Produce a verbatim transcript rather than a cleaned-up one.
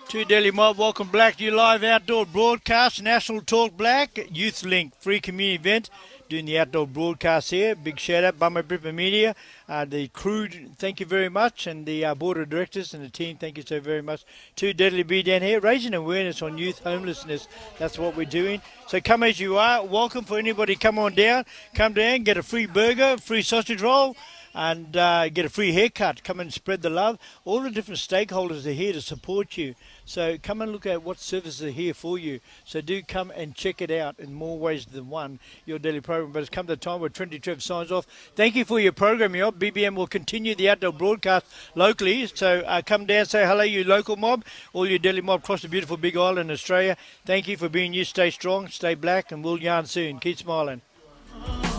To Daily Mob, welcome Black to your live outdoor broadcast, National Talk Black, Youth Link, free community event, doing the outdoor broadcast here. Big shout out, Bummer Bripper Media, uh, the crew, thank you very much, and the uh, board of directors and the team, thank you so very much. To Deadly B down here, raising awareness on youth homelessness, that's what we're doing. So come as you are, welcome for anybody, come on down, come down, get a free burger, free sausage roll, and uh, get a free haircut. Come and spread the love. All the different stakeholders are here to support you. So come and look at what services are here for you. So do come and check it out in more ways than one, your daily program. But it's come to the time where Trinity Trev signs off. Thank you for your program, y'all. B B M will continue the outdoor broadcast locally. So uh, come down, say hello, you local mob, all your daily mob across the beautiful Big Island, Australia. Thank you for being you. Stay strong, stay black, and we'll yarn soon. Keep smiling.